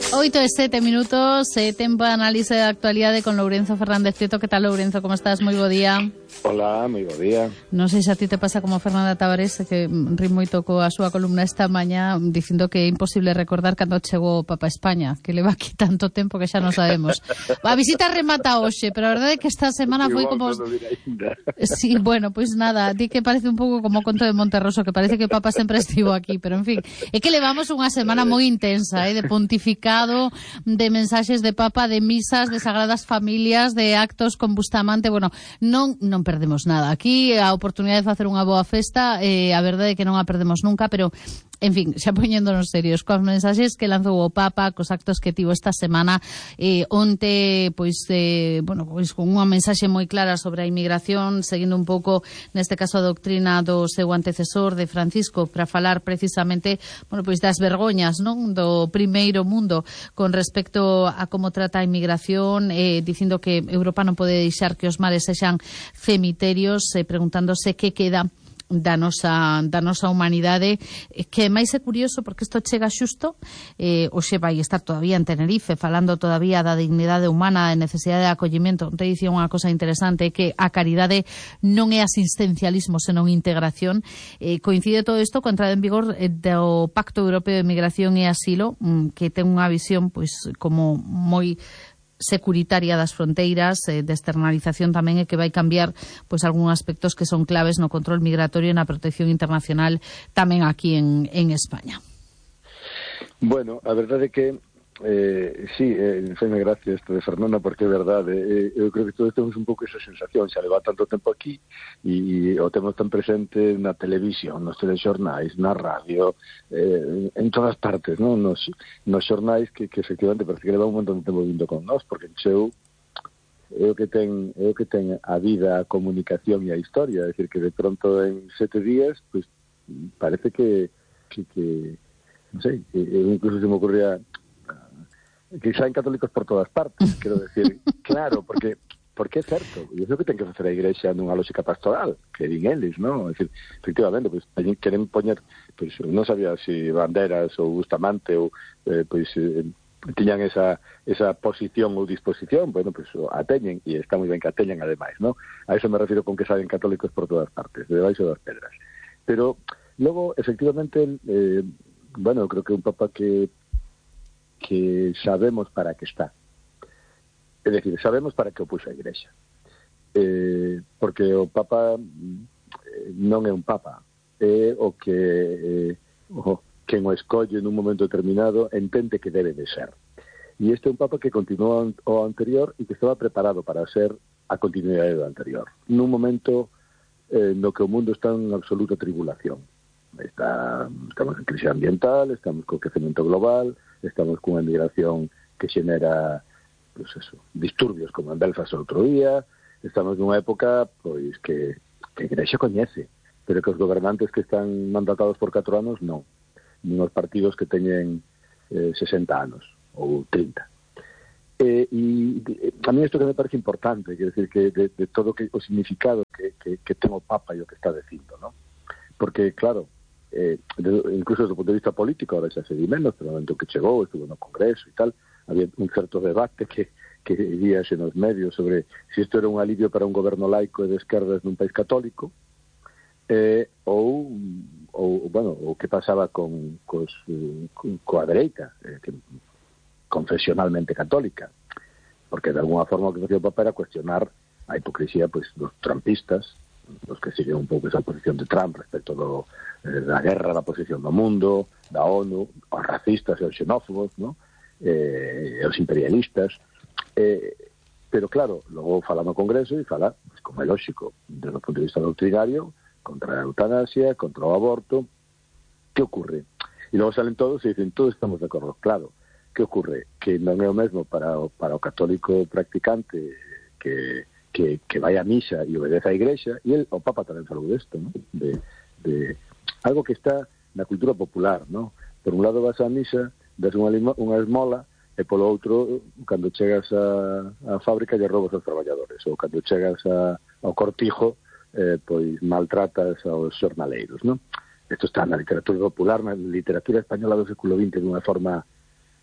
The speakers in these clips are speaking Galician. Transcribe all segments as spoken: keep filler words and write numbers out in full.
Oito e sete minutos, eh, tempo de análise de actualidade con Lourenzo Fernández Prieto. Que tal, Lourenzo? Como estás? Moi bo día. Hola, moi bo día. Non sei se a ti te pasa como Fernanda Tavares, que ri moito coa súa columna esta mañá dicindo que é imposible recordar cando chegou o Papa a España, que leva aquí tanto tempo que xa non sabemos. A visita remata hoxe, pero a verdade é que esta semana foi como... Sí, bueno, pois pues nada, di que parece un pouco como o conto de Monterroso, que parece que o Papa sempre estivo aquí, pero en fin, é que levamos unha semana moi intensa, eh, de pontificado, de mensaxes de Papa, de misas, de sagradas familias, de actos con Bustamante. Bueno, non non perdemos nada. Aquí a oportunidade de facer unha boa festa, eh, a verdade é que non a perdemos nunca, pero en fin, xa poñéndonos serios, coas mensaxes que lanzou o Papa, cos actos que tivo esta semana, eh, onte, pois, eh, bueno, pois con unha mensaxe moi clara sobre a inmigración, seguindo un pouco, neste caso, a doutrina do seu antecesor, de Francisco, para falar precisamente, bueno, pois das vergoñas, non, do primeiro mundo, con respecto a como trata a inmigración, eh, dicindo que Europa non pode deixar que os mares sexan cemiterios, eh, preguntándose que queda da nosa, da nosa humanidade, que máis é curioso porque isto chega xusto, eh, hoxe vai estar todavía en Tenerife falando todavía da dignidade humana, da necesidade de acollimento. Te dicía unha cosa interesante, que a caridade non é asistencialismo, senón integración. Eh, coincide todo isto con a entrada en vigor eh, do Pacto Europeo de Migración e Asilo, mm, que ten unha visión pois como moi securitaria das fronteiras, eh, de externalización tamén, e que vai cambiar pois algúns aspectos que son claves no control migratorio e na protección internacional tamén aquí en, en España. Bueno, a verdade é que eh, sí, eh, feme gracia isto de Fernanda, porque é verdade, eh, eu creo que todos temos un pouco esa sensación, xa leva tanto tempo aquí e, e o temos tan presente na televisión, nos telexornais, na radio, eh, en todas partes, non? Nos, nos xornais que, que efectivamente parece que leva un montón de tempo vindo con nós, porque encheu é o que ten, é o que ten a vida, a comunicación e a historia, é dicir, que de pronto en sete días, pues parece que, que, que non sei, que incluso se me ocurría que saen católicos por todas partes, quero decir, claro, porque porque é certo, e é o que ten que facer a Igrexa nunha lógica pastoral, que din eles, non? É dicir, efectivamente, pois, pues, queren poñer, pois, pues, non sabía se si Banderas ou Bustamante ou, eh, pois, eh, tiñan esa, esa posición ou disposición, bueno, pois, pues, a teñen, e está moi ben que a teñen, ademais, non? A eso me refiro con que saen católicos por todas partes, de debaixo das pedras. Pero, logo, efectivamente, eh, bueno, creo que un papa que que sabemos para que está. É dicir, sabemos para que o puxo a Igrexa. Eh, porque o Papa eh, non é un Papa, é o que eh, o, quen o escolle nun momento determinado entende que debe de ser. E este é un Papa que continúa o anterior e que estaba preparado para ser a continuidade do anterior. Nun momento eh, no que o mundo está en absoluta tribulación. Está, estamos en crisis ambiental, estamos co crecemento global, estamos cunha migración que xenera, pues eso, disturbios como en Belfast outro día, estamos nunha época pois que, que a Igrexa coñece, pero que os gobernantes que están mandatados por catro anos non, nos partidos que teñen eh, sesenta anos ou trinta. Eh, e a mí isto que me parece importante, quer decir, que de, de todo que, o significado que, que, que ten o Papa e o que está dicindo, ¿no? Porque, claro, Eh, de, incluso desde o punto de vista político, ahora xa se di menos, pero no momento que chegou, estuvo no Congreso e tal, había un certo debate que, que víase nos medios sobre se si isto era un alivio para un goberno laico e de esquerdas nun país católico, eh, ou, ou, bueno, o que pasaba con, cos, con coa dereita, eh, que, confesionalmente católica, porque de alguna forma o que facía o Papa era cuestionar a hipocresía pues, dos trumpistas, los que siguen un pouco esa posición de Trump respecto do, eh, da guerra, da posición do mundo, da ONU, os racistas e os xenófobos, ¿no? eh, os imperialistas. Eh, pero claro, logo fala no Congreso e fala, pues, como é lógico, desde o punto de vista doctrinario, contra a eutanasia, contra o aborto. Que ocurre? E logo salen todos e dicen, todos estamos de acordo. Claro, que ocurre? Que non é o mesmo para o, para o católico practicante que que, que vai a misa e obedece á Igrexa, e el, o Papa tamén falou desto, ¿no? de, de algo que está na cultura popular, ¿no? Por un lado vas á misa, das unha, unha esmola, e polo outro, cando chegas a, a fábrica, lle robas aos traballadores, ou cando chegas a, ao cortijo, eh, pois maltratas aos xornaleiros, ¿no? Isto está na literatura popular, na literatura española do século vinte, dunha forma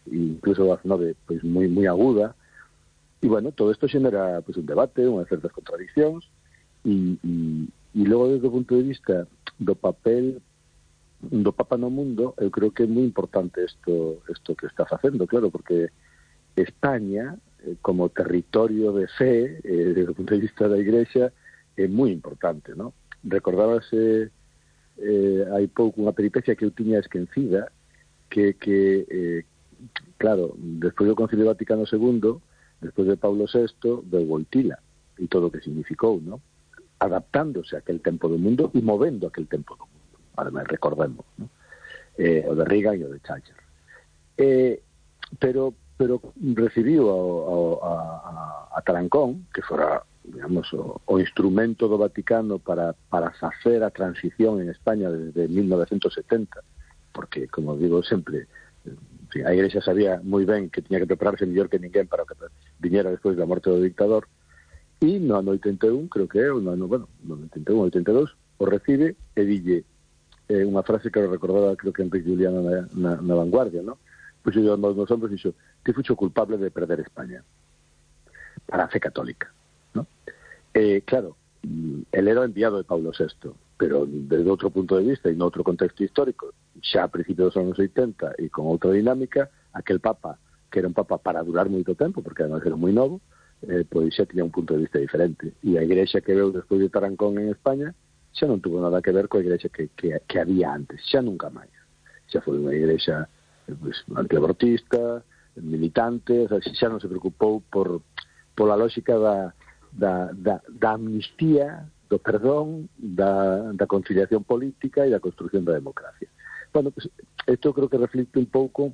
incluso ás nove, pois moi moi aguda. E, bueno, todo isto xenera pois, un debate, unhas certas contradiccións, e, e, e logo, desde o punto de vista do papel do Papa no mundo, eu creo que é moi importante isto, isto que está facendo, claro, porque España, eh, como territorio de fe, eh, desde o punto de vista da Igrexa, é moi importante, non? Recordábase eh, hai pouco unha peripecia que eu tiña esquecida, que, que eh, claro, despois do Concilio Vaticano segundo, despois de Paulo sexto, de Wojtyla, e todo o que significou, non? Adaptándose a aquel tempo do mundo e movendo aquel tempo do mundo. Ademais, recordemos, non? Eh, o de Reagan e o de Thatcher. Eh, pero pero recibiu ao, ao, a, a Tarancón, que fora, digamos, o, o instrumento do Vaticano para, para facer a transición en España desde mil novecientos setenta, porque, como digo sempre, en fin, a Igrexa sabía moi ben que tiña que prepararse mellor que ninguén para que viñera despois da morte do dictador, e no ano oitenta e un, creo que é, no ano, bueno, no oitenta e un, oitenta e dous, o recibe e dille eh, unha frase que recordaba, creo que Enrique Juliano na, na, na Vanguardia, ¿no? Pois pues, eu nos hombros dixo, que fucho culpable de perder España para a fe católica, ¿no? Eh, claro, el era enviado de Paulo sexto, pero desde outro punto de vista e no outro contexto histórico, xa a principios dos anos oitenta e con outra dinámica, aquel papa, que era un papa para durar moito tempo, porque además era moi novo, eh, pois xa tiña un punto de vista diferente. E a Igrexa que veu despois de Tarancón en España xa non tuvo nada que ver coa Igrexa que, que, que había antes, xa nunca máis. Xa foi unha Igrexa pues, antiabortista, militante, o sea, xa non se preocupou por pola lógica da, da, da, da amnistía, do perdón, da, da conciliación política e da construcción da democracia. Bueno, pues, isto creo que reflicte un pouco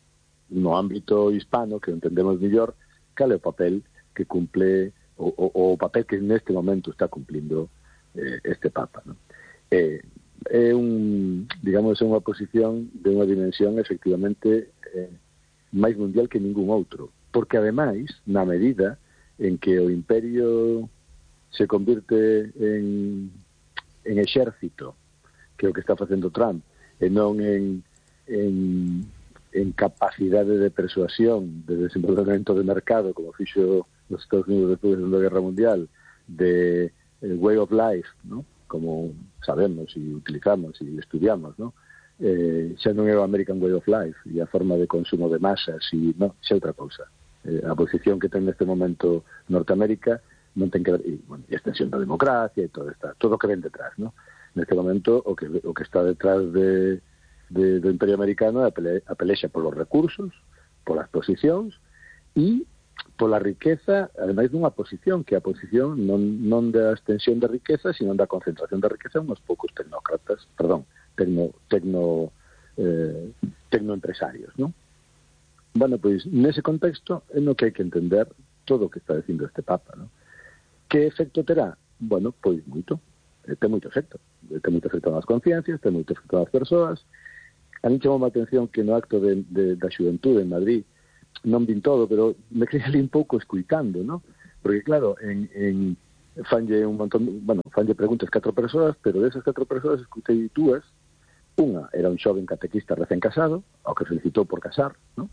no ámbito hispano, que entendemos mellor, cal é o papel que cumple, o, o, o papel que neste momento está cumplindo eh, este Papa, ¿no? Eh, é un, digamos, é unha posición de unha dimensión efectivamente eh, máis mundial que ningún outro, porque ademais, na medida en que o imperio se convirte en, en exército, que é o que está facendo Trump, e non en, en, en capacidade de persuasión, de desenvolvemento de mercado, como fixo os Estados Unidos despois da Segunda Guerra Mundial, de eh, way of life, ¿no? Como sabemos e utilizamos e estudiamos, ¿no? Eh, xa non é o American way of life e a forma de consumo de masas e non, xa outra cousa. Eh, a posición que ten neste momento Norteamérica non ten que ver, e, bueno, e a extensión da democracia e todo está, todo o que ven detrás, ¿no? Neste momento o que o que está detrás de, de do Imperio Americano é a, pele, a pelexa polos recursos, polas posicións e pola riqueza, ademais dunha posición, que a posición non, non da extensión da riqueza, sino da concentración da riqueza en uns poucos tecnócratas, perdón, tecno, tecno, eh, tecnoempresarios, non? Bueno, pois, nese contexto, é no que hai que entender todo o que está dicindo este Papa, non? Que efecto terá? Bueno, pois moito, ten moito efecto, ten moito efecto nas conciencias, ten moito efecto nas persoas. A mí chamou a atención que no acto de, de, da xuventude en Madrid, non vin todo, pero me quedé ali un pouco escuitando, ¿no? Porque, claro, en, en fanlle un montón, bueno, fanlle preguntas catro persoas, pero desas catro persoas escutei dúas. Unha era un xoven catequista recén casado, ao que felicitou por casar, ¿no?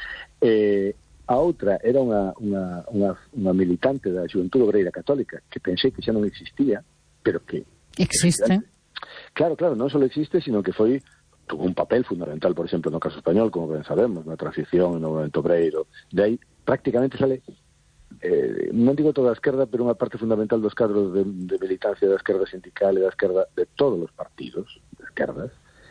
Eh, a outra era unha, unha, unha, unha militante da Xuventude Obreira Católica, que pensei que xa non existía, pero que... Existe. Claro, claro, non só existe, sino que foi... tuvo un papel fundamental, por exemplo, no caso español, como ben sabemos, na transición, no movimento obreiro. De aí, prácticamente sale, eh, non digo toda a esquerda, pero unha parte fundamental dos cadros de, de militancia da esquerda sindical e da esquerda de todos os partidos de esquerdas.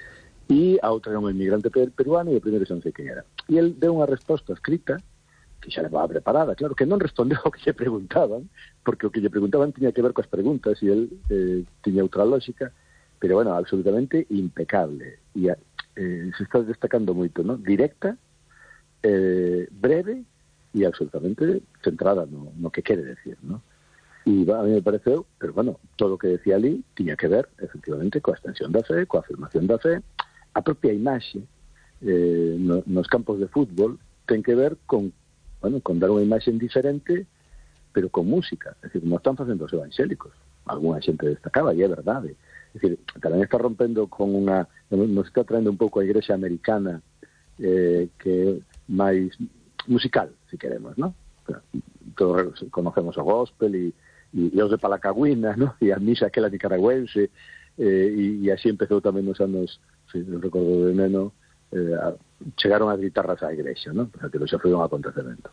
E a outra era un inmigrante peruano e o primeiro xa non sei quen era. E el deu unha resposta escrita, que xa levaba preparada, claro, que non respondeu ao que lle preguntaban, porque o que lle preguntaban tiña que ver coas preguntas e el eh, tiña outra lógica, pero, bueno, absolutamente impecable. E eh, se está destacando moito, ¿no? Directa, eh, breve e absolutamente centrada no, no que quere decir, ¿no? E a mí me pareceu, pero, bueno, todo o que decía ali tiña que ver, efectivamente, coa extensión da fe, coa afirmación da fe. A propia imaxe eh, no, nos campos de fútbol ten que ver con, bueno, con dar unha imaxe diferente, pero con música. É dicir, como están facendo os evangélicos. Alguna xente destacaba, e é verdade. É dicir, tamén está rompendo con unha... Nos está traendo un pouco a igrexa americana, eh, que máis musical, si queremos, ¿no? Todos conocemos o gospel e, e, e os de Palacagüina, ¿no? E a misa aquela nicaragüense, eh, e, e así empezou tamén nos anos, si non recordo de neno, eh, a, chegaron as guitarras á igrexa, ¿no? Porque aquilo xa foi un acontecemento.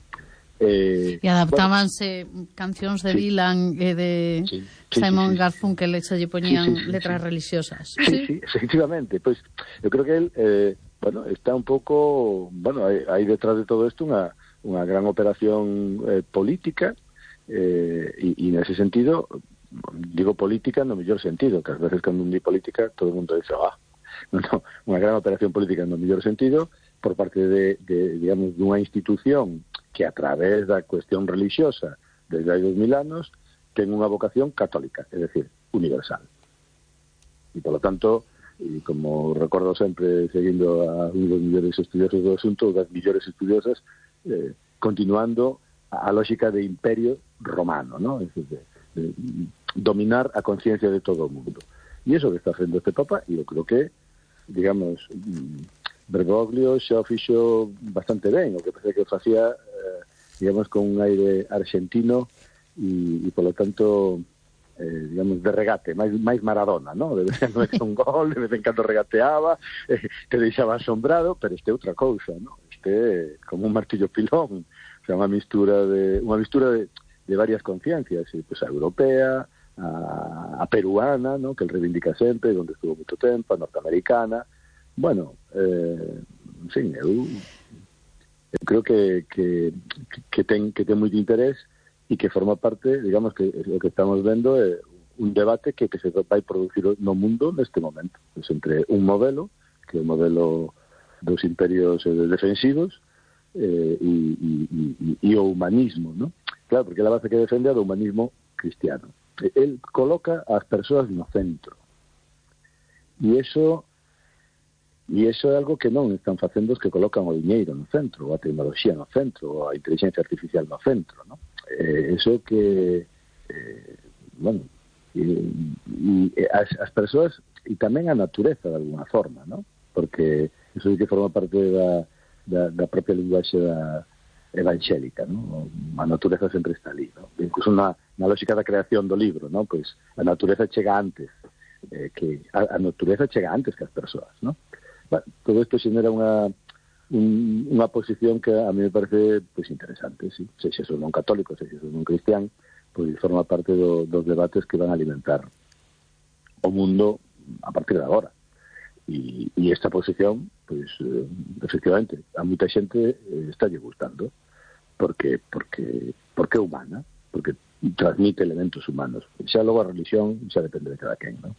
Eh, e adaptábanse bueno, cancións de sí. Dylan e de sí, sí, Simon sí, sí, Garfunkel e se lle poñían sí, sí, sí, sí. letras religiosas. Sí, sí, sí, efectivamente. Pois pues, eu creo que él, eh, bueno, está un pouco, bueno, hai, hai detrás de todo isto unha, unha gran operación eh, política, eh, e, e nese sentido, digo política no mellor sentido, que ás veces cando un di política todo o mundo dice, ah, no, no, unha gran operación política no mellor sentido, por parte de, de digamos, dunha institución que a través da cuestión religiosa desde hai dos mil anos ten unha vocación católica, é dicir, universal. E, polo tanto, e como recordo sempre, seguindo a un dos millores estudiosos do asunto, das millores estudiosas, eh, continuando a, a lógica de imperio romano, ¿no? Es decir, de, de dominar a conciencia de todo o mundo. E iso que está facendo este Papa, e eu creo que, digamos, Bergoglio xa o fixo bastante ben, o que parece que o facía, eh, digamos, con un aire argentino e, e polo tanto, eh, digamos, de regate, máis, máis Maradona, ¿no? De vez en cando un gol, de vez en cando regateaba, eh, te deixaba asombrado, pero este é outra cousa, ¿no? Este é como un martillo pilón, o sea, unha mistura de unha mistura de, de varias conciencias, eh, pues a europea, a, a peruana, ¿no? Que el reivindica sempre, onde estuvo moito tempo, a norteamericana. Bueno, eh, en fin, eu, eu creo que, que, que, ten, que ten moito interés e que forma parte, digamos, que o que estamos vendo é un debate que, que se vai producir no mundo neste momento. Es entre un modelo, que é o modelo dos imperios defensivos, eh, e, e, e, e o humanismo, ¿no? Claro, porque a base que defende é do humanismo cristiano. El coloca as persoas no centro. E iso E iso é algo que non están facendo os que colocan o diñeiro no centro, ou a tecnoloxía no centro, ou a inteligencia artificial no centro, ¿no? Eh, eso que, eh, bueno, e, e as, as persoas, e tamén a natureza de alguna forma, ¿no? Porque eso é que forma parte da, da, da propia linguaxe da evangélica, ¿no? A natureza sempre está ali, ¿no? Incluso na, na lógica da creación do libro, ¿no? Pois a natureza chega antes, eh, que a, a natureza chega antes que as persoas, ¿no? Bueno, todo isto xenera unha un, unha posición que a mí me parece pues, interesante, sí. Se xe son non católico, se xe son non cristián, pois pues, forma parte do, dos debates que van a alimentar o mundo a partir de agora. E, e esta posición, pois, pues, eh, efectivamente, a moita xente eh, está lle gustando, porque porque porque é humana, porque transmite elementos humanos. Xa logo a religión xa depende de cada quen, non?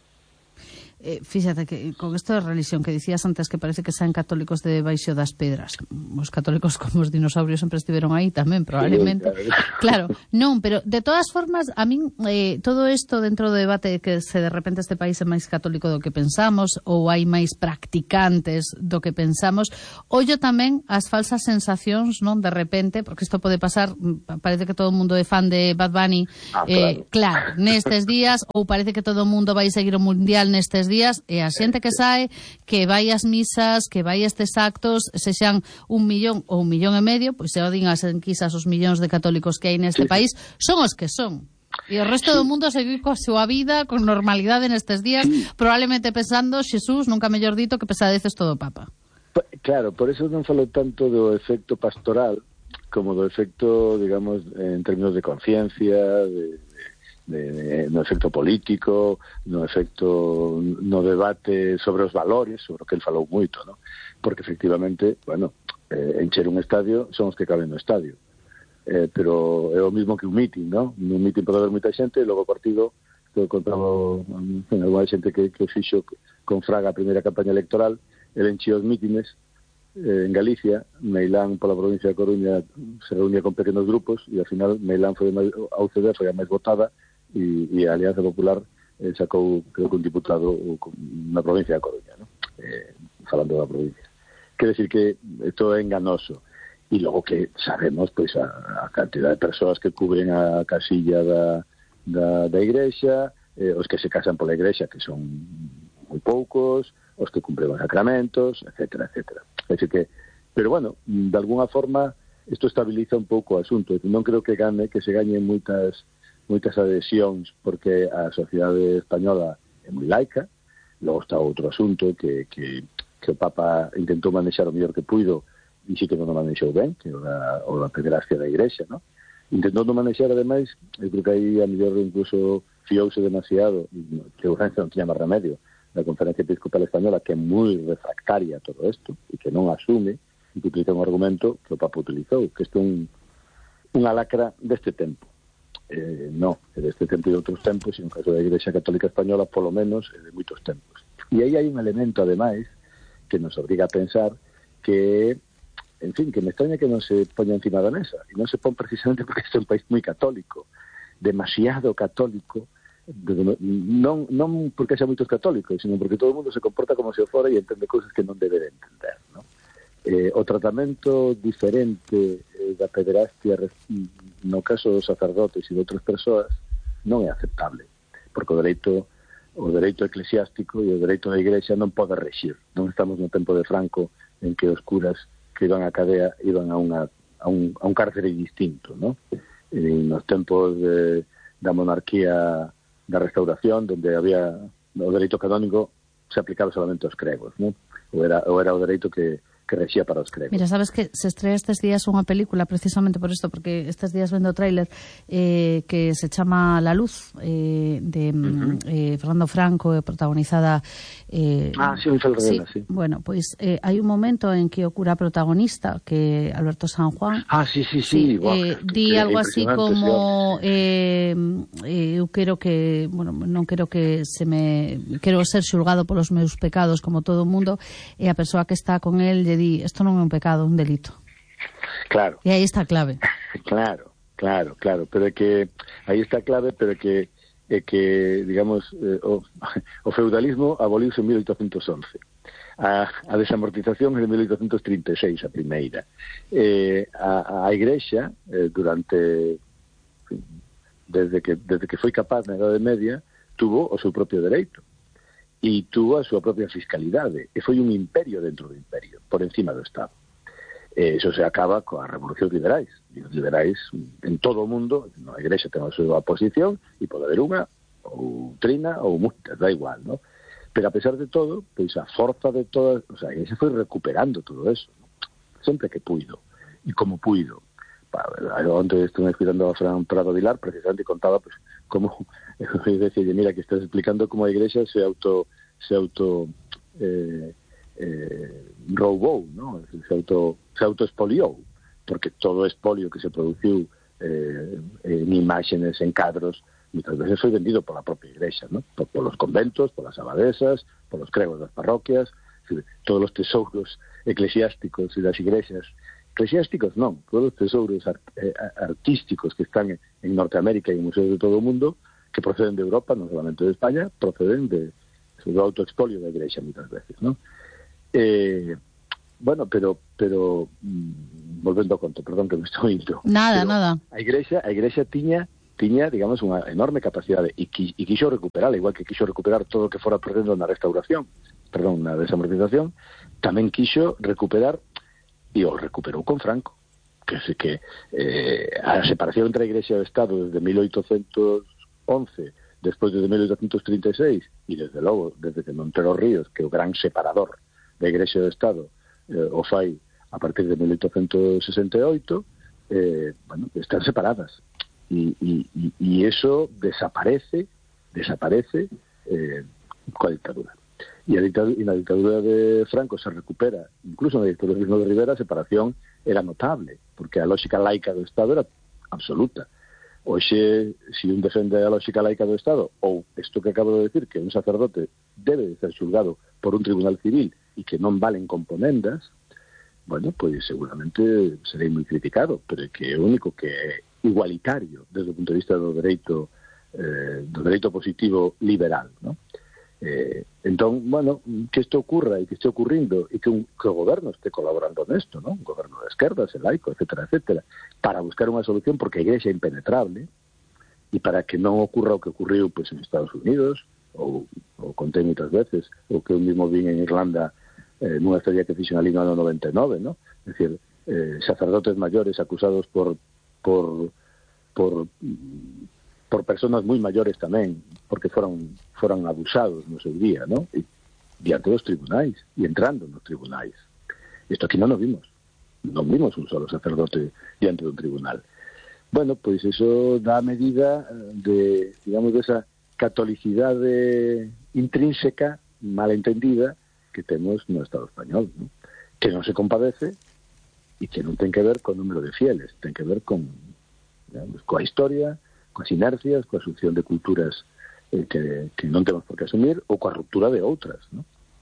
Eh, fíxate que con isto de religión que dicías antes que parece que sean católicos de baixo das pedras, os católicos como os dinosaurios sempre estiveron aí tamén, probablemente. Sí, claro, non, pero de todas formas, a min eh, todo isto dentro do debate que se de repente este país é máis católico do que pensamos ou hai máis practicantes do que pensamos, ollo tamén as falsas sensacións, non, de repente, porque isto pode pasar, parece que todo o mundo é fan de Bad Bunny, ah, eh, claro. claro, nestes días, ou parece que todo o mundo vai seguir o mundial nestes días, e a xente que sae, que vai ás misas, que vai a estes actos, sexan un millón ou un millón e medio, pois se o din as enquisas os millóns de católicos que hai neste sí, país, son os que son. E o resto sí. do mundo seguir coa súa vida, con normalidade nestes días, sí. probablemente pensando, Xesús, nunca mellor dito, que pesadeces todo o Papa. Claro, por eso non falo tanto do efecto pastoral como do efecto, digamos, en términos de conciencia, de De, de, no efecto político, no efecto no debate sobre os valores, sobre o que el falou moito, ¿no? Porque efectivamente, bueno, eh, encher un estadio son os que caben no estadio, eh, pero é o mismo que un meeting, ¿no? Un meeting pode haber moita xente, e logo o partido, que contaba en alguna xente que, que fixo con Fraga a primeira campaña electoral, el enchía os mítines eh, en Galicia, Meilán pola provincia de Coruña se reunía con pequenos grupos, e ao final Meilán foi a U C D foi a máis votada, e, e a Alianza Popular eh, sacou, creo que un diputado na provincia de Coruña, ¿no? Eh, falando da provincia. Quer decir que isto é enganoso, e logo que sabemos pois a, a cantidad de persoas que cubren a casilla da, da, da igrexa, eh, os que se casan pola igrexa, que son moi poucos, os que cumpren os sacramentos, etcétera, etcétera. É dicir que Pero, bueno, de alguna forma, isto estabiliza un pouco o asunto. Non creo que gane, que se gañen moitas, moitas adhesións, porque a sociedade española é moi laica. Logo está outro asunto que, que, que o Papa intentou manexar o mellor que puido, e sí que non o manexou ben, que é o da, o da pederastia da Igrexa, non? Intentando manexar, ademais, eu creo que aí a mellor incluso fiouse demasiado, que o Renfe non tiña máis remedio, da Conferencia Episcopal Española, que é moi refractaria a todo isto, e que non asume, e que utiliza un argumento que o Papa utilizou, que isto é un, unha lacra deste tempo. Eh, non, é deste tempo e de outros tempos, e no caso da Igrexa Católica Española, polo menos, é de moitos tempos. E aí hai un elemento, ademais, que nos obriga a pensar que, en fin, que me extraña que non se poña encima da mesa, e non se pon precisamente porque este é un país moi católico, demasiado católico, non, non porque xa moitos católicos, sino porque todo o mundo se comporta como se o fora e entende cousas que non debe de entender, non? Eh, o tratamento diferente eh, da pederastia no caso dos sacerdotes e de outras persoas non é aceptable, porque o dereito o dereito eclesiástico e o dereito da Igrexa non pode rexir. Non estamos no tempo de Franco en que os curas que iban á cadea iban a, unha, a, un, a un cárcere distinto, ¿no? E nos tempos de, da monarquía da restauración, donde había o dereito canónico se aplicaba solamente aos cregos, ¿no? Ou era, ou era o dereito que que rexía para os cregos. Mira, sabes que se estrella estes días unha película precisamente por isto, porque estes días vendo o tráiler eh, que se chama La Luz, eh, de uh-huh. eh, Fernando Franco, eh, protagonizada eh, ah, sí, sí, sí. Bueno, pois pues, eh, hai un momento en que o cura protagonista, que Alberto San Juan, ah, sí, sí, sí, sí wow, eh, di algo así como eh, eh, eu quero que, bueno, non quero que se me quero ser xulgado polos meus pecados como todo o mundo, e a persoa que está con el lle di, isto non é un pecado, é un delito. Claro. E aí está a clave. Claro, claro, claro, pero é que aí está a clave, pero é que é que, digamos, eh, o, o feudalismo aboliuse en mil oitocentos once. A, a desamortización é de mil oitocentos trinta e seis, a primeira. Eh, a, a Igrexa, eh, durante desde que desde que foi capaz na Idade Media, tuvo o seu propio dereito. E tuvo a súa propia fiscalidade, e foi un imperio dentro do imperio, por encima do Estado. E iso se acaba coas revolucións liberais. E os liberais, en todo o mundo, a Igrexa ten a súa posición, e pode haber unha, ou trina, ou moitas, da igual, ¿no? Pero a pesar de todo, pois a forza de todas, o sea, a Igrexa foi recuperando todo eso, ¿no? Sempre que puido, e como puido. Onde estuve escuchando a Fran Prado Vilar, precisamente contaba pues como decía, mira, que estás explicando cómo a Iglesia se auto se auto eh, eh, roubou, ¿no? Se auto se autoespoliou, porque todo espolio que se produciu eh, en imágenes, en cadros, muchas veces foi vendido por la propia Iglesia, ¿no? Por, por los conventos, por las abadesas, por los cregos das parroquias, todos los tesouros eclesiásticos e das iglesias eclesiásticos non, todos os tesouros art, eh, artísticos que están en, en Norteamérica e en museos de todo o mundo, que proceden de Europa, non solamente de España, proceden de, do autoexpolio da Igrexa muitas veces, non? Eh, bueno, pero pero mm, volvendo ao conto, perdón que me estou indo. Nada, pero nada. A Igrexa, a Igrexa tiña tiña, digamos, unha enorme capacidade e, qui, e quixo recuperar, igual que quixo recuperar todo o que fora perdendo na restauración, perdón, na desamortización, tamén quixo recuperar, e o recuperou con Franco, que sei que eh, a separación entre a Igrexa e o Estado desde mil oitocentos once, despois desde mil oitocentos trinta e seis, e desde logo, desde que Montero Ríos, que é o gran separador da Igrexa e do Estado, eh, o fai a partir de mil oitocentos sesenta e oito, eh, bueno, están separadas. E, e, e eso desaparece, desaparece eh, coa dictadura. E a dictadura, e na dictadura de Franco se recupera, incluso na dictadura de Rivera, a separación era notable, porque a lógica laica do Estado era absoluta. Oxe, se un defende a lógica laica do Estado, ou isto que acabo de decir, que un sacerdote debe de ser xulgado por un tribunal civil e que non valen componendas, bueno, pois seguramente serei moi criticado, pero é que o único que é igualitario desde o punto de vista do dereito eh, do dereito positivo liberal, ¿no? Eh, entón, bueno, que isto ocurra e que este ocurrindo e que, un, que o goberno este colaborando nesto, ¿no? Un goberno de esquerdas, el laico, etcétera, etcétera, para buscar unha solución, porque a Igrexa é impenetrable, e para que non ocurra o que ocurriu pues, en Estados Unidos, ou, ou contei moitas veces, o que eu mismo vin en Irlanda eh, nunha historia que fixo ali no ano noventa e nove, ¿no? es decir, eh, sacerdotes mayores acusados por por por por personas moi maiores tamén, porque foron foron abusados no seu día, ¿no? E, diante dos tribunais, e entrando nos tribunais. Isto aquí non nos vimos. Non vimos un solo sacerdote diante dun tribunal. Bueno, pois iso dá medida de, digamos, desa catolicidade intrínseca, malentendida, que temos no Estado español, ¿no? Que non se compadece e que non ten que ver con o número de fieles, ten que ver con, digamos, coa historia, coas inercias, coa asunción de culturas eh, que, que non temos por que asumir, ou coa ruptura de outras, ¿no?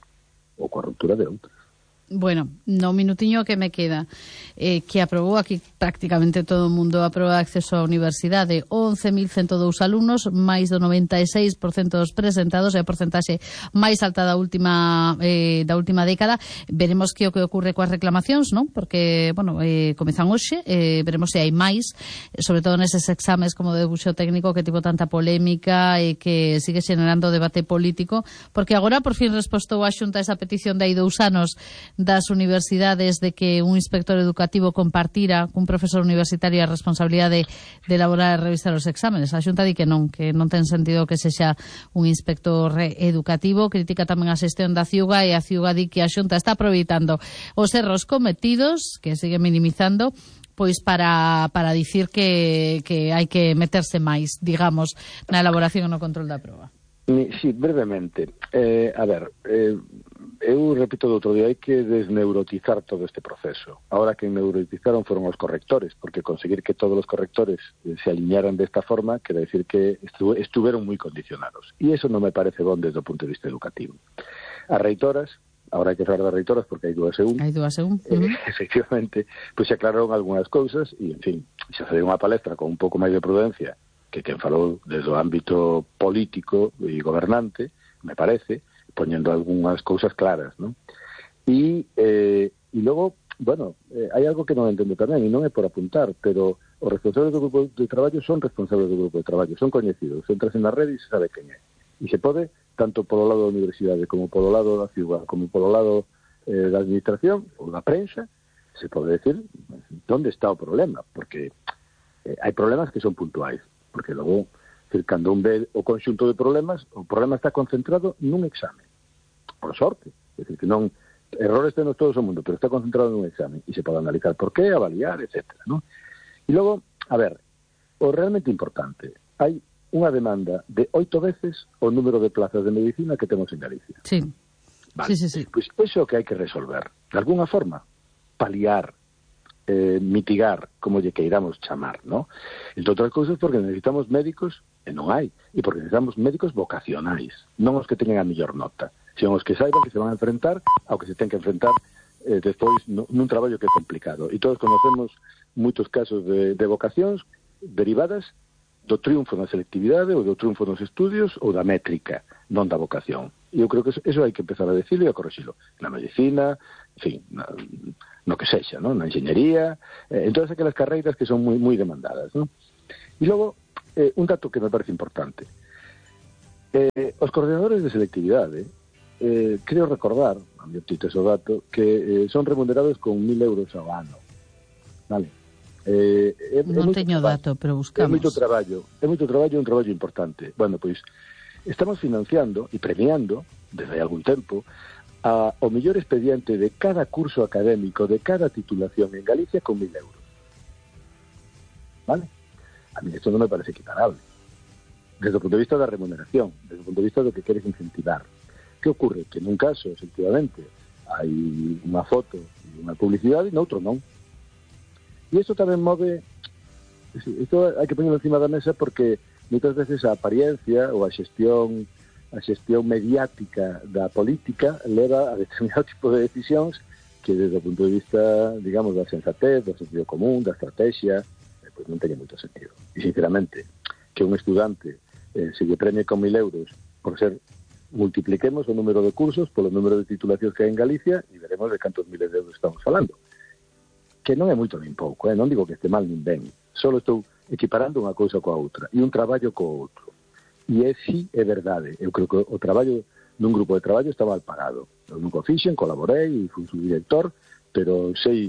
Ou coa ruptura de outras. Bueno, no minutiño que me queda, eh, que aprobou aquí prácticamente todo o mundo a proba de acceso á universidade, once mil ciento dous alumnos, máis do noventa e seis por cento dos presentados, é a porcentaxe máis alta da última eh, da última década. Veremos que o que ocorre coas reclamacións, non? Porque, bueno, eh, comezan hoxe, eh, veremos se hai máis, sobre todo neses exames como de debuxo técnico que tivo tanta polémica e que sigue xenerando debate político, porque agora por fin respostou a Xunta esa petición de hai dous anos das universidades de que un inspector educativo compartira cun profesor universitario a responsabilidade de elaborar e revisar os exámenes. A Xunta di que non, que non ten sentido que sexa un inspector educativo. Critica tamén a xestión da Ciuga e a Ciuga di que a Xunta está aproveitando os erros cometidos, que sigue minimizando, pois para, para dicir que, que hai que meterse máis, digamos, na elaboración e no control da proba. Sí, brevemente. Eh, a ver, eh, eu repito do outro día, hai que desneurotizar todo este proceso. Ahora que neurotizaron foron os correctores, porque conseguir que todos os correctores eh, se alinearan desta forma, quere decir que estu estuveron moi condicionados. E iso non me parece bon desde o punto de vista educativo. As reitoras, ahora hai que falar das reitoras porque hai dúas e un. Hai dúas e un. Eh, uh-huh. Efectivamente, pois se aclararon algunhas cousas e, en fin, se fai unha palestra con un pouco máis de prudencia que quen falou desde o ámbito político e gobernante, me parece, poñendo algunhas cousas claras, ¿no? E, eh, e logo, bueno, eh, hai algo que non entendo tamén, e non é por apuntar, pero os responsables do grupo de traballo son responsables do grupo de traballo, son coñecidos, entras en a rede e se sabe quen é. E se pode, tanto polo lado da universidade, como polo lado da ciudad, como polo lado eh, da administración, ou da prensa, se pode decir onde está o problema, porque eh, hai problemas que son puntuais, porque logo, cando un ve o conxunto de problemas, o problema está concentrado nun exame. Por sorte. É dicir, que non, errores tenos todos o mundo, pero está concentrado nun exame. E se pode analizar por qué, avaliar, etcétera, ¿no? E logo, a ver, o realmente importante, hai unha demanda de oito veces o número de plazas de medicina que temos en Galicia. Sí. Vale. Sí, sí, sí. Pois pues, iso é o que hai que resolver. De alguna forma, paliar, Eh, mitigar, como lle queiramos chamar, ¿no? Entre outras cousas porque necesitamos médicos, e non hai, e porque necesitamos médicos vocacionais, non os que teñen a mellor nota, sino os que saiban que se van a enfrentar ao que se ten que enfrentar eh, despois no, nun traballo que é complicado. E todos conocemos moitos casos de, de vocacións derivadas do triunfo na selectividade ou do triunfo nos estudios ou da métrica, non da vocación. E eu creo que eso, eso hai que empezar a decirlo e a corregirlo. Na medicina, en fin, na, no que sexa, ¿no? Na enxeñería, eh, en todas aquelas carreiras que son moi moi demandadas, ¿no? E logo, eh, un dato que me parece importante. Eh, os coordinadores de selectividade, eh, creo recordar, a mi optito ese dato, que eh, son remunerados con mil euros ao ano. Vale? Eh, é, non é teño dato, pero buscamos. É moito traballo, é moito traballo, é un traballo importante. Bueno, pois, estamos financiando e premiando, desde hai algún tempo, a, o mellor expediente de cada curso académico, de cada titulación en Galicia con mil euros. Vale? A mí isto non me parece equiparable. Desde o punto de vista da remuneración, desde o punto de vista do que queres incentivar. Que ocurre? Que nun caso, efectivamente, hai unha foto e unha publicidade, e noutro non. E isto tamén move, isto hai que poñerlo encima da mesa porque moitas veces a apariencia ou a xestión a xestión mediática da política leva a determinado tipo de decisións que desde o punto de vista, digamos, da sensatez, do sentido común, da estrategia, eh, pois non teñe moito sentido. E sinceramente, que un estudante eh, se lle premie con mil euros por ser, multipliquemos o número de cursos polo número de titulacións que hai en Galicia e veremos de cantos miles de euros estamos falando. Que non é moito nin pouco, eh? Non digo que este mal nin ben, só estou equiparando unha cousa coa outra e un traballo co outro. E é si, é verdade, eu creo que o traballo nun grupo de traballo está mal pagado. Eu nunca fixen, colaborei e fui subdirector, pero sei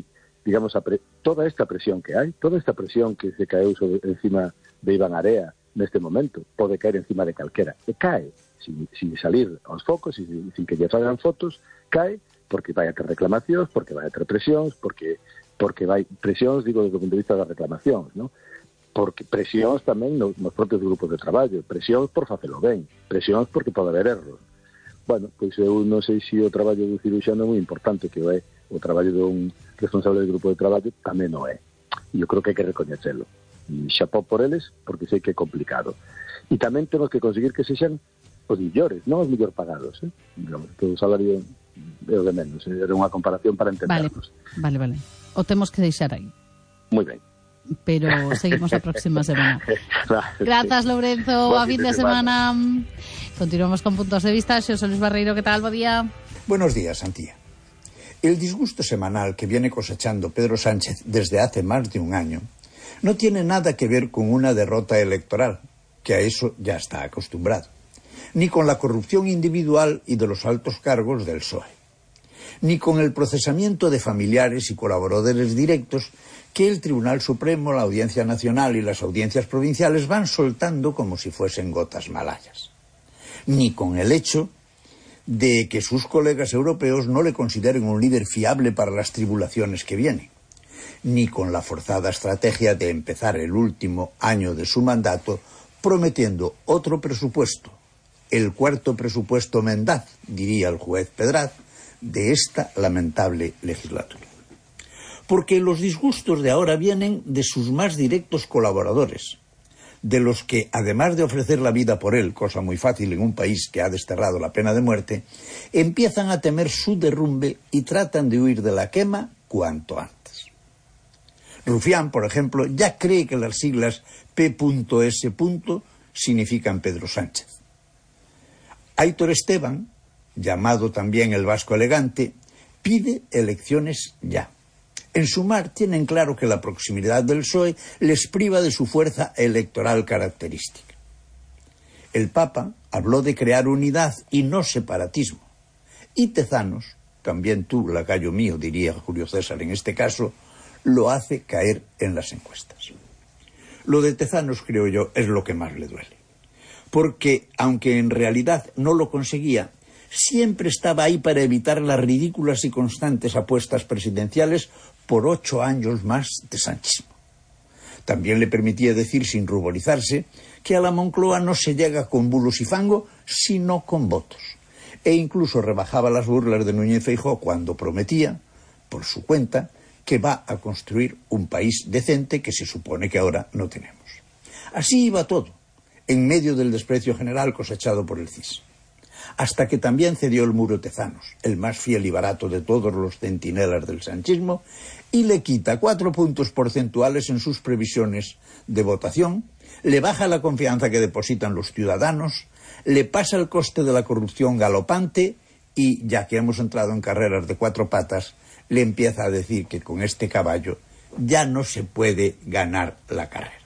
digamos, a pre, toda esta presión que hai, toda esta presión que se caeu sobre, encima de Iván Area neste momento, pode caer encima de calquera, e cae, sin, sin salir aos focos, sin, sin que lle fagan fotos, cae porque vai a ter reclamacións, porque vai a ter presións, porque porque vai presións, digo, desde o punto de vista das reclamacións, ¿no? Porque presións tamén nos, nos propios grupos de traballo, presións por facelo ben, presións porque pode haber erros. Bueno, pois eu non sei se o traballo do cirurxano é moi importante, que é o traballo dun responsable do grupo de traballo tamén non é. E eu creo que hai que recoñecelo. E xapó por eles, porque sei que é complicado. E tamén temos que conseguir que sexan os millores, non os millor pagados, eh? Digamos, que o salario é o de menos, era unha comparación para entendernos. Vale, vale, vale. O temos que deixar aí. Moi ben. Pero seguimos a próxima semana. Grazas, Lourenzo, a fin de semana. Continuamos con puntos de vista. Xosé Luis Barreiro, ¿qué tal? Buen día. Buenos días, Antía. El disgusto semanal que viene cosechando Pedro Sánchez desde hace más de un año no tiene nada que ver con una derrota electoral, que a eso ya está acostumbrado, ni con la corrupción individual y de los altos cargos del P S O E, ni con el procesamiento de familiares y colaboradores directos que el Tribunal Supremo, la Audiencia Nacional y las audiencias provinciales van soltando como si fuesen gotas malayas, ni con el hecho de que sus colegas europeos no le consideren un líder fiable para las tribulaciones que vienen, ni con la forzada estrategia de empezar el último año de su mandato prometiendo otro presupuesto, el cuarto presupuesto mendaz, diría el juez Pedraz, de esta lamentable legislatura. Porque los disgustos de ahora vienen de sus más directos colaboradores, de los que, además de ofrecer la vida por él, cosa muy fácil en un país que ha desterrado la pena de muerte, empiezan a temer su derrumbe y tratan de huir de la quema cuanto antes. Rufián, por ejemplo, ya cree que las siglas P S significan Pedro Sánchez. Aitor Esteban, llamado también el Vasco Elegante, pide elecciones ya. En Sumar tienen claro que la proximidad del P S O E les priva de su fuerza electoral característica. El Papa habló de crear unidad y no separatismo. Y Tezanos, también tú, lacayo mío, diría Julio César en este caso, lo hace caer en las encuestas. Lo de Tezanos, creo yo, es lo que más le duele. Porque, aunque en realidad no lo conseguía, siempre estaba ahí para evitar las ridículas y constantes apuestas presidenciales por ocho años más de sanchismo. También le permitía decir sin ruborizarse que a la Moncloa no se llega con bulos y fango, sino con votos. E incluso rebajaba las burlas de Núñez Feijóo cuando prometía, por su cuenta, que va a construir un país decente que se supone que ahora no tenemos. Así iba todo, en medio del desprecio general cosechado por el C I S. Hasta que también cedió el muro Tezanos, el más fiel y barato de todos los centinelas del sanchismo, y le quita cuatro puntos porcentuales en sus previsiones de votación, le baja la confianza que depositan los ciudadanos, le pasa el coste de la corrupción galopante y, ya que hemos entrado en carreras de cuatro patas, le empieza a decir que con este caballo ya no se puede ganar la carrera.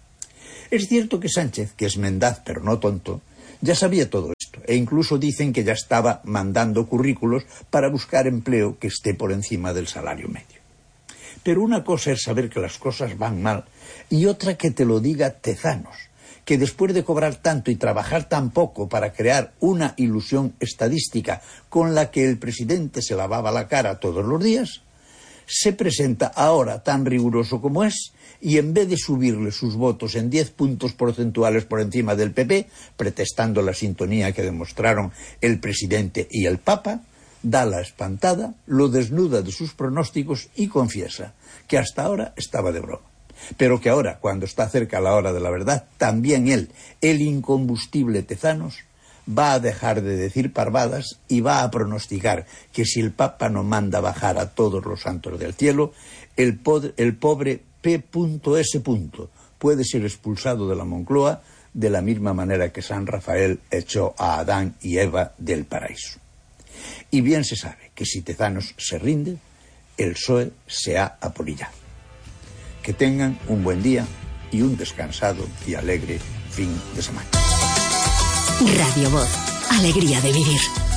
Es cierto que Sánchez, que es mendaz pero no tonto, ya sabía todo esto, e incluso dicen que ya estaba mandando currículos para buscar empleo que esté por encima del salario medio. Pero una cosa es saber que las cosas van mal y otra que te lo diga Tezanos, que después de cobrar tanto y trabajar tan poco para crear una ilusión estadística con la que el presidente se lavaba la cara todos los días, se presenta ahora tan riguroso como es y en vez de subirle sus votos en diez puntos porcentuales por encima del P P, pretextando la sintonía que demostraron el presidente y el Papa, da la espantada, lo desnuda de sus pronósticos y confiesa que hasta ahora estaba de broma. Pero que ahora, cuando está cerca la hora de la verdad, también él, el incombustible Tezanos, va a dejar de decir parvadas y va a pronosticar que si el Papa no manda bajar a todos los santos del cielo, el, pod- el pobre P S puede ser expulsado de la Moncloa de la misma manera que San Rafael echó a Adán y Eva del paraíso. Y bien se sabe que si Tezanos se rinde, el P S O E se ha apolillado. Que tengan un buen día y un descansado y alegre fin de semana. Radio Voz, alegría de vivir.